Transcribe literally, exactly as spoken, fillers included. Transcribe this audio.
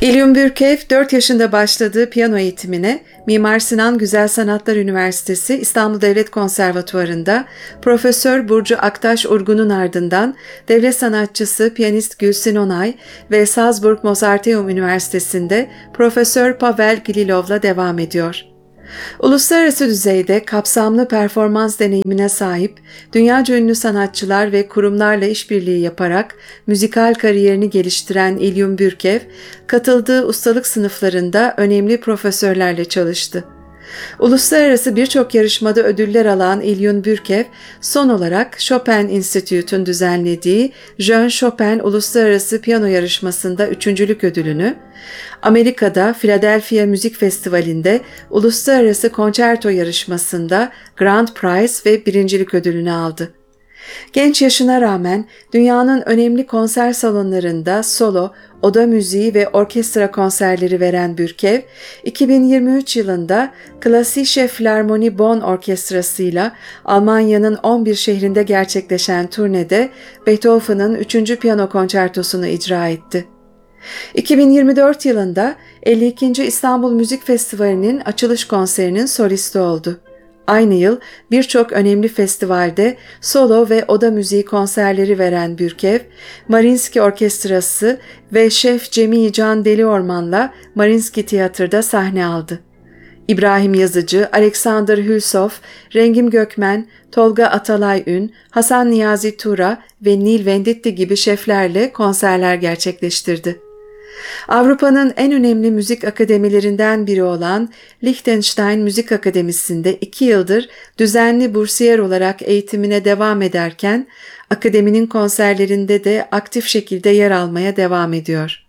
İlyum Bürkev dört yaşında başladığı piyano eğitimine Mimar Sinan Güzel Sanatlar Üniversitesi İstanbul Devlet Konservatuvarı'nda Profesör Burcu Aktaş Urgun'un ardından devlet sanatçısı piyanist Gülsin Onay ve Salzburg Mozarteum Üniversitesi'nde Profesör Pavel Gililov'la devam ediyor. Uluslararası düzeyde kapsamlı performans deneyimine sahip, dünyaca ünlü sanatçılar ve kurumlarla işbirliği yaparak müzikal kariyerini geliştiren İlyum Bürkev, katıldığı ustalık sınıflarında önemli profesörlerle çalıştı. Uluslararası birçok yarışmada ödüller alan İlyum Bürkev, son olarak Chopin Institute'un düzenlediği Jeune Chopin Uluslararası Piyano Yarışması'nda üçüncülük ödülünü, Amerika'da Philadelphia Müzik Festivali'nde Uluslararası Konçerto Yarışması'nda Grand Prize ve birincilik ödülünü aldı. Genç yaşına rağmen dünyanın önemli konser salonlarında solo, oda müziği ve orkestra konserleri veren Bürkev, iki bin yirmi üç yılında Klassische Philharmonie Bonn Orkestrası'yla Almanya'nın on bir şehrinde gerçekleşen turnede Beethoven'ın üçüncü piyano konçertosunu icra etti. iki bin yirmi dört yılında elli ikinci İstanbul Müzik Festivali'nin açılış konserinin solisti oldu. Aynı yıl birçok önemli festivalde solo ve oda müziği konserleri veren Bürkev, Mariinsky Orkestrası ve şef Cemil Can Deliorman'la Mariinsky Tiyatro'da sahne aldı. İbrahim Yazıcı, Alexander Hülsov, Rengim Gökmen, Tolga Atalay Ün, Hasan Niyazi Tura ve Nil Venditti gibi şeflerle konserler gerçekleştirdi. Avrupa'nın en önemli müzik akademilerinden biri olan Liechtenstein Müzik Akademisi'nde iki yıldır düzenli bursiyer olarak eğitimine devam ederken, akademinin konserlerinde de aktif şekilde yer almaya devam ediyor.